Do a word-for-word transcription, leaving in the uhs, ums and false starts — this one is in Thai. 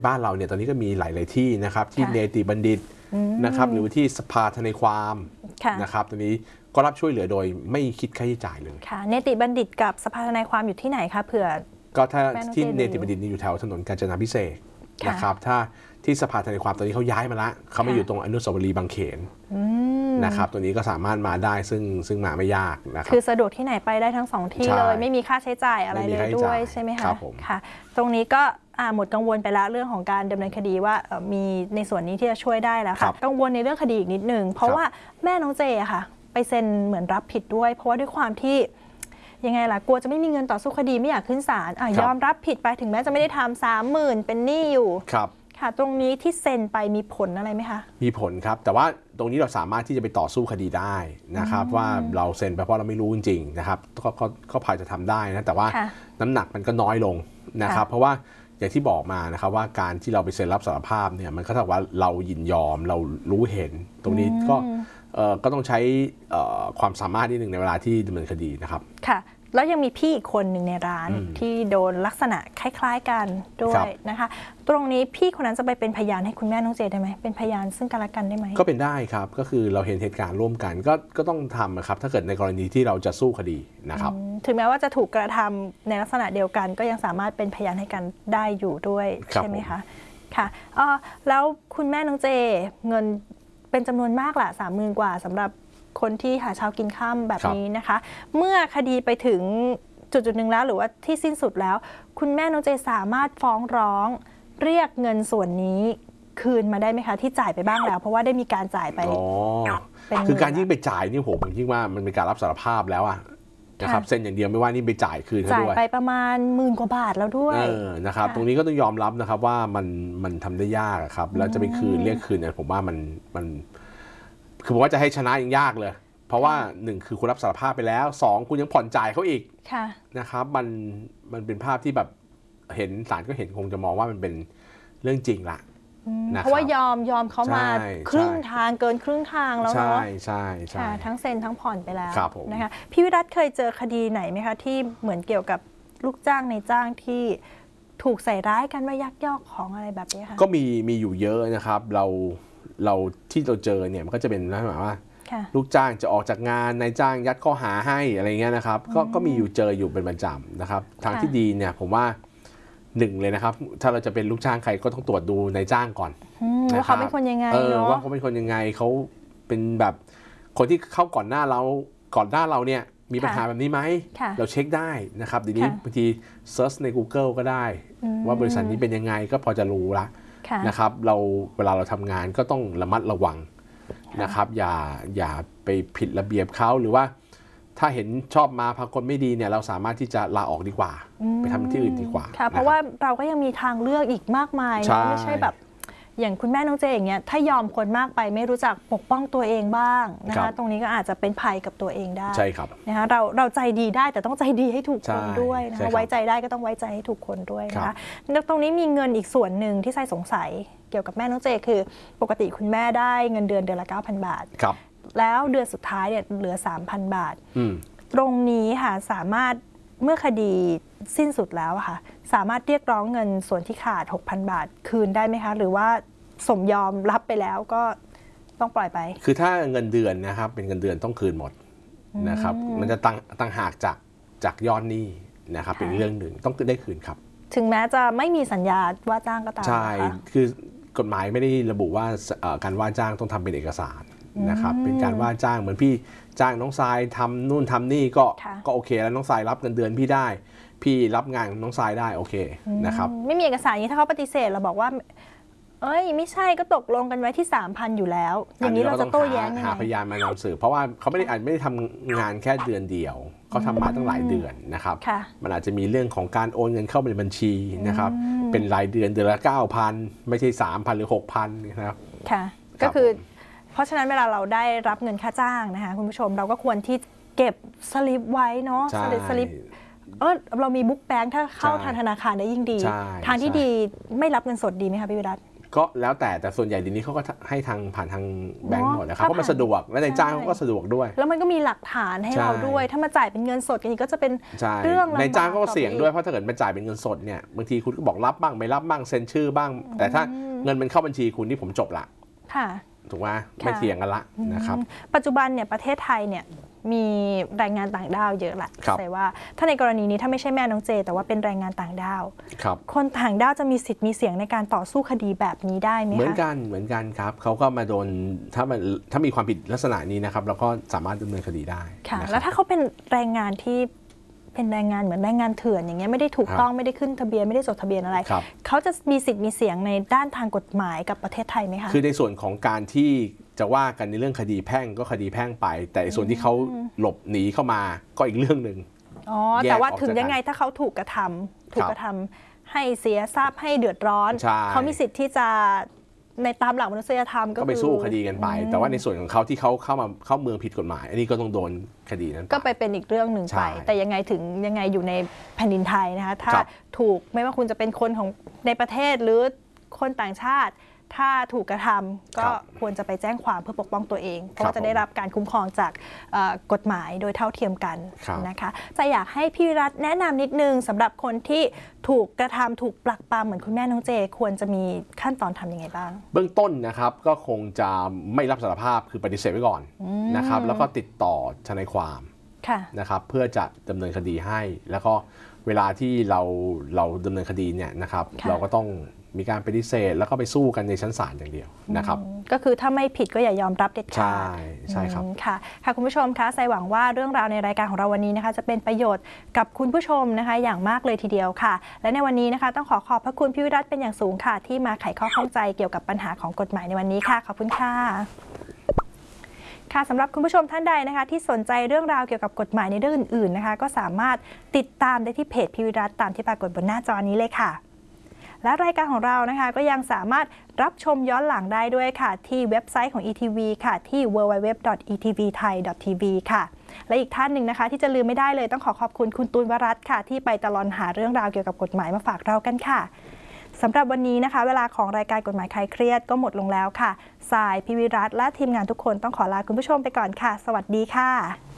บ้านเราเนี่ยตอนนี้ก็มีหลายๆที่นะครับที่เนติบัณฑิตนะครับหรือที่สภาทนายความนะครับตอนนี้ก็รับช่วยเหลือโดยไม่คิดค่าใช้จ่ายเลยค่ะเนติบัณฑิตกับสภาทนายความอยู่ที่ไหนคะเผื่อก็ถ้าที่เนติบัณฑิตอยู่แถวถนนกาญจนาภิเษกนะครับถ้าที่สภาทนายความตอนนี้เขาย้ายมาละเขาไม่อยู่ตรงอนุสาวรีย์บางเขนนะครับตัวนี้ก็สามารถมาได้ซึ่งซึ่งมาไม่ยากนะครับคือสะดวกที่ไหนไปได้ทั้งสองที่เลยไม่มีค่าใช้จ่ายอะไรเลยด้วยใช่ไหมคะค่ะตรงนี้ก็หมดกังวลไปแล้วเรื่องของการดำเนินคดีว่ามีในส่วนนี้ที่จะช่วยได้แล้วค่ะกังวลในเรื่องคดีอีกนิดนึงเพราะว่าแม่น้องเจอะค่ะไปเซ็นเหมือนรับผิดด้วยเพราะว่าด้วยความที่ยังไงล่ะกลัวจะไม่มีเงินต่อสู้คดีไม่อยากขึ้นศาลยอมรับผิดไปถึงแม้จะไม่ได้ทำสามหมื่นเป็นหนี้อยู่ครับค่ะตรงนี้ที่เซ็นไปมีผลอะไรไหมคะมีผลครับแต่ว่าตรงนี้เราสามารถที่จะไปต่อสู้คดีได้นะครับว่าเราเซ็นไปเพราะเราไม่รู้จริงๆนะครับก็ก็พอจะทำได้นะแต่ว่าน้ำหนักมันก็น้อยลงนะครับเพราะว่าอย่างที่บอกมานะครับว่าการที่เราไปเซ็นรับสารภาพเนี่ยมันก็เท่ากับว่าเรายินยอมเรารู้เห็นตรงนี้ก็ก็ต้องใช้ความสามารถนิดหนึ่งในเวลาที่ดำเนินคดีนะครับค่ะแล้วยังมีพี่อีกคนหนึ่งในร้านที่โดนลักษณะคล้ายๆกันด้วยนะคะตรงนี้พี่คนนั้นจะไปเป็นพยานให้คุณแม่น้องเจได้ไหมเป็นพยานซึ่งกันและกันได้ไหมก็เป็นได้ครับก็คือเราเห็นเหตุการณ์ร่วมกันก็ก็ต้องทำนะครับถ้าเกิดในกรณีที่เราจะสู้คดีนะครับถึงแม้ว่าจะถูกกระทำในลักษณะเดียวกันก็ยังสามารถเป็นพยานให้กันได้อยู่ด้วยใช่ไหมคะค่ะอ๋อแล้วคุณแม่น้องเจเงินเป็นจำนวนมากแหละสามหมื่นกว่าสำหรับคนที่หาเช้ากินค่ำแบบนี้นะคะเมื่อคดีไปถึงจุดจุดหนึ่งแล้วหรือว่าที่สิ้นสุดแล้วคุณแม่น้องเจสามารถฟ้องร้องเรียกเงินส่วนนี้คืนมาได้ไหมคะที่จ่ายไปบ้างแล้วเพราะว่าได้มีการจ่ายไปคือการยิ่งไปจ่ายนี่ผมผมคิดว่ามันเป็นการรับสารภาพแล้วอะนะครับเซ็นอย่างเดียวไม่ว่านี่ไปจ่ายคืนเขาด้วยจ่ายไปประมาณหมื่นกว่าบาทแล้วด้วยนะครับตรงนี้ก็ต้องยอมรับนะครับว่ามันมันทำได้ยากครับแล้วจะไปคืนเรียกคืนเนี่ยผมว่ามันมันคือผมว่าจะให้ชนะยังยากเลยเพราะว่าหนึ่งคือคุณรับสารภาพไปแล้วสองคุณยังผ่อนจ่ายเขาอีกนะครับมันมันเป็นภาพที่แบบเห็นศาลก็เห็นคงจะมองว่ามันเป็นเรื่องจริงละเพราะว่ายอมยอมเขามาครึ่งทางเกินครึ่งทางแล้วเนาะใช่ใช่ใช่ทั้งเซ็นทั้งผ่อนไปแล้วนะคะพี่วิรัตเคยเจอคดีไหนไหมคะที่เหมือนเกี่ยวกับลูกจ้างในจ้างที่ถูกใส่ร้ายกันว่ายักยอกของอะไรแบบนี้คะก็มีมีอยู่เยอะนะครับเราเราที่เราเจอเนี่ยมันก็จะเป็นลักษณะว่าลูกจ้างจะออกจากงานนายจ้างยัดข้อหาให้อะไรเงี้ยนะครับก็ก็มีอยู่เจออยู่เป็นประจำนะครับทางที่ดีเนี่ยผมว่าหนึ่งเลยนะครับถ้าเราจะเป็นลูกจ้างใครก็ต้องตรวจดูนายจ้างก่อนว่าเขาเป็นคนยังไงเนาะว่าเขาเป็นคนยังไงเขาเป็นแบบคนที่เข้าก่อนหน้าเราก่อนหน้าเราเนี่ยมีปัญหาแบบนี้ไหมเราเช็คได้นะครับเดี๋ยวนี้บางทีเซิร์ชใน Google ก็ได้ว่าบริษัทนี้เป็นยังไงก็พอจะรู้ละนะครับเราเวลาเราทำงานก็ต้องระมัดระวังนะครับอย่าอย่าไปผิดระเบียบเขาหรือว่าถ้าเห็นชอบมาพากลไม่ดีเนี่ยเราสามารถที่จะลาออกดีกว่าไปทำที่อื่นดีกว่าค่ะเพราะว่าเราก็ยังมีทางเลือกอีกมากมายไม่ใช่แบบอย่างคุณแม่น้องเจอย่างเงี้ยถ้ายอมคนมากไปไม่รู้จักปกป้องตัวเองบ้างนะคะตรงนี้ก็อาจจะเป็นภัยกับตัวเองได้ใช่ครับนะคะเราเราใจดีได้แต่ต้องใจดีให้ถูกคนด้วยนะคะไว้ใจได้ก็ต้องไว้ใจให้ถูกคนด้วยนะคะตรงนี้มีเงินอีกส่วนหนึ่งที่ใส่สงสัยเกี่ยวกับแม่น้องเจคือปกติคุณแม่ได้เงินเดือนเดือนละ เก้าพัน บาทแล้วเดือนสุดท้ายเนี่ยเหลือ สามพัน บาทตรงนี้ค่ะสามารถเมื่อคดีสิ้นสุดแล้วค่ะสามารถเรียกร้องเงินส่วนที่ขาด หกพัน บาทคืนได้ไหมคะหรือว่าสมยอมรับไปแล้วก็ต้องปล่อยไปคือถ้าเงินเดือนนะครับเป็นเงินเดือนต้องคืนหมดนะครับมันจะตั้งตั้งหากจากจากยอดหนี้นะครับเป็นเรื่องหนึ่งต้องได้คืนครับถึงแม้จะไม่มีสัญญาว่าจ้างก็ตามใช่คือกฎหมายไม่ได้ระบุว่าการว่าจ้างต้องทำเป็นเอกสารนะครับเป็นการว่าจ้างเหมือนพี่จ้างน้องทรายทำนู่นทำนี่ก็ก็โอเคแล้วน้องทรายรับเงินเดือนพี่ได้พี่รับงานน้องทรายได้โอเคนะครับไม่มีเอกสารนี้ถ้าเขาปฏิเสธเราบอกว่าเอ้ยไม่ใช่ก็ตกลงกันไว้ที่ สามพัน อยู่แล้วอย่างนี้เราจะโต้แย้งยังไงหาพยานมานำสืบเพราะว่าเขาไม่ได้อาจไม่ได้ทำงานแค่เดือนเดียวเขาทำมาตั้งหลายเดือนนะครับมันอาจจะมีเรื่องของการโอนเงินเข้าในบัญชีนะครับเป็นรายเดือนเดือนละ เก้าพัน ไม่ใช่ สามพัน หรือ หกพัน นะครับค่ะก็คือเพราะฉะนั้นเวลาเราได้รับเงินค่าจ้างนะคะคุณผู้ชมเราก็ควรที่เก็บสลิปไว้เนาะสลิปสลิปเออเรามีบุ๊กแบงค์ถ้าเข้าทางธนาคารได้ยิ่งดีทางที่ดีไม่รับเงินสดดีไหมคะพี่วิรัตก็แล้วแต่แต่ส่วนใหญ่เดี๋ยวนี้เขาก็ให้ทางผ่านทางแบงก์หมดนะครับเพราะมันสะดวกและนายจ้างเขาก็สะดวกด้วยแล้วมันก็มีหลักฐานให้เราด้วยถ้ามาจ่ายเป็นเงินสดกันอีกก็จะเป็นเรื่องลำบากนายจ้างก็เสี่ยงด้วยเพราะถ้าเกิดมาจ่ายเป็นเงินสดเนี่ยบางทีคุณก็บอกรับบ้างไม่รับบ้างเซ็นชื่อบ้างแต่ถ้าเงินมันเข้าบัญชีคุณที่ผมจบละถูกไหมไม่เถียงกันละนะครับปัจจุบันเนี่ยประเทศไทยเนี่ยมีแรงงานต่างด้าวเยอะแหละแต่ว่าถ้าในกรณีนี้ถ้าไม่ใช่แม่น้องเจแต่ว่าเป็นแรงงานต่างด้าวคนต่างด้าวจะมีสิทธิ์มีเสียงในการต่อสู้คดีแบบนี้ได้ไหมคะเหมือนกันเหมือนกันครับเขาก็มาโดนถ้ามันถ้ามีความผิดลักษณะนี้นะครับเราก็สามารถดำเนินคดีได้ค่ะแล้วถ้าเขาเป็นแรงงานที่เป็นแรงงานเหมือนแรงงานเถื่อนอย่างเงี้ยไม่ได้ถูกต้องไม่ได้ขึ้นทะเบียนไม่ได้จดทะเบียนอะไรเขาจะมีสิทธิ์มีเสียงในด้านทางกฎหมายกับประเทศไทยไหมคะคือในส่วนของการที่จะว่ากันในเรื่องคดีแพ่งก็คดีแพ่งไปแต่ส่วนที่เขาหลบหนีเข้ามาก็อีกเรื่องหนึ่งอ๋อแต่ว่าถึงยังไงถ้าเขาถูกกระทำถูกกระทำให้เสียทรัพย์ให้เดือดร้อนเขามีสิทธิ์ที่จะในตามหลักมนุษยธรรมก็ไปสู้คดีกันไปแต่ว่าในส่วนของเขาที่เขาเข้ามาเข้าเมืองผิดกฎหมายอันนี้ก็ต้องโดนคดีนั้นก็ไปเป็นอีกเรื่องหนึ่งไปแต่ยังไงถึงยังไงอยู่ในแผ่นดินไทยนะคะถ้าถูกไม่ว่าคุณจะเป็นคนของในประเทศหรือคนต่างชาติถ้าถูกกระทำก็ควรจะไปแจ้งความเพื่อปกป้องตัวเองเพราะว่าจะได้รับการคุ้มครองจากกฎหมายโดยเท่าเทียมกันนะคะจะอยากให้พี่วิรัตแนะนำนิดนึงสำหรับคนที่ถูกกระทำถูกปลักปลำเหมือนคุณแม่น้องเจควรจะมีขั้นตอนทำยังไงบ้างเบื้องต้นนะครับก็คงจะไม่รับสารภาพคือปฏิเสธไว้ก่อนนะครับแล้วก็ติดต่อทนายความนะครับเพื่อจะดำเนินคดีให้แล้วก็เวลาที่เราเราดำเนินคดีเนี่ยนะครับเราก็ต้องมีการปฏิเสธแล้วก็ไปสู้กันในชั้นศาลอย่างเดียวนะครับก็คือถ้าไม่ผิดก็อย่ายอมรับเด็ดขาดใช่ใช่ครับค่ะค่ะคุณผู้ชมคะไซหวังว่าเรื่องราวในรายการของเราวันนี้นะคะจะเป็นประโยชน์กับคุณผู้ชมนะคะอย่างมากเลยทีเดียวค่ะและในวันนี้นะคะต้องขอขอบพระคุณพี่วิรัตเป็นอย่างสูงค่ะที่มาไขข้อข้องใจเกี่ยวกับปัญหาของกฎหมายในวันนี้ค่ะขอบคุณค่ะค่ะสำหรับคุณผู้ชมท่านใดนะคะที่สนใจเรื่องราวเกี่ยวกับกฎหมายในเรื่องอื่นๆนะคะก็สามารถติดตามได้ที่เพจพี่วิรัตตามที่ปรากฏบนหน้าจอนี้เลยค่ะและรายการของเรานะคะก็ยังสามารถรับชมย้อนหลังได้ด้วยค่ะที่เว็บไซต์ของ อี ที วี ค่ะที่ ดับเบิลยู ดับเบิลยู ดับเบิลยู ดอท อี ที วี ไทย ดอท ที วี ค่ะและอีกท่านหนึ่งนะคะที่จะลืมไม่ได้เลยต้องขอขอบคุณคุณตูนวรัตน์ค่ะที่ไปตลอดหาเรื่องราวเกี่ยวกับกฎหมายมาฝากเรากันค่ะสำหรับวันนี้นะคะเวลาของรายการกฎหมายคลายเครียดก็หมดลงแล้วค่ะสายพี่วิรัตน์และทีมงานทุกคนต้องขอลาคุณผู้ชมไปก่อนค่ะสวัสดีค่ะ